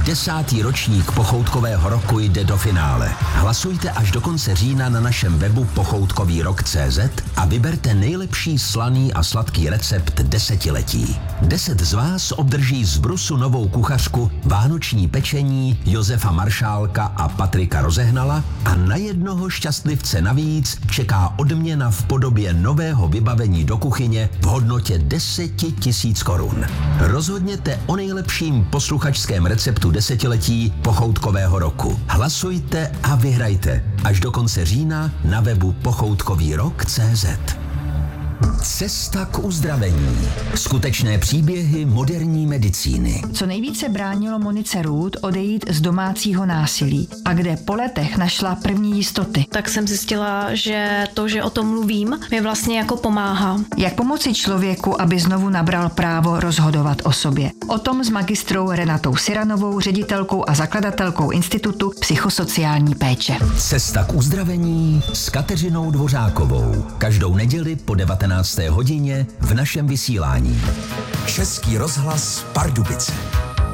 10. ročník Pochoutkového roku jde do finále. Hlasujte až do konce října na našem webu pochoutkovýrok.cz a vyberte nejlepší slaný a sladký recept desetiletí. 10 z vás obdrží z Brusu novou kuchařku, vánoční pečení Josefa Maršálka a Patrika Rozehnala a na jednoho šťastlivce navíc čeká odměna v podobě nového vybavení do kuchyně v hodnotě 10 000 korun. Rozhodněte o nejlepším posluchačském receptu desetiletí Pochoutkového roku. Hlasujte a vyhrajte až do konce října na webu pochoutkovýrok.cz. Cesta k uzdravení. Skutečné příběhy moderní medicíny. Co nejvíce bránilo Monice Růd odejít z domácího násilí a kde po letech našla první jistoty. Tak jsem zjistila, že to, že o tom mluvím, mi vlastně jako pomáhá. Jak pomoci člověku, aby znovu nabral právo rozhodovat o sobě. O tom s magistrou Renatou Syranovou, ředitelkou a zakladatelkou Institutu psychosociální péče. Cesta k uzdravení s Kateřinou Dvořákovou. Každou neděli po 19. hodině v našem vysílání. Český rozhlas Pardubice.